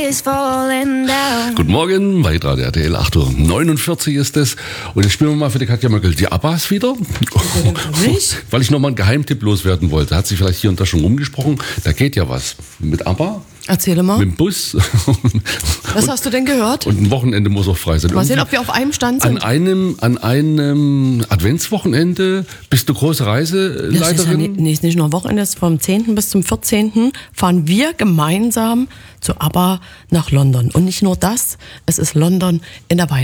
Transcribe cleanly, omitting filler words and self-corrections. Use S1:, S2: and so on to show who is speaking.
S1: Guten Morgen, bei Radio RTL 8:49 Uhr ist es. Und jetzt spielen wir mal für die Katja Möckel die Abbas wieder. Weil ich nochmal einen Geheimtipp loswerden wollte. Hat sich vielleicht hier und da schon rumgesprochen. Da geht ja was mit Abba.
S2: Erzähle mal.
S1: Mit dem Bus.
S2: Was hast du denn gehört?
S1: Und ein Wochenende muss auch frei sein.
S2: Mal sehen, ob wir auf einem Stand sind.
S1: An einem Adventswochenende bist du große Reiseleiterin?
S2: Das ist ja nicht nur ein Wochenende, das ist vom 10. bis zum 14. fahren wir gemeinsam zu ABBA nach London. Und nicht nur das, es ist London in der Weihnachtszeit.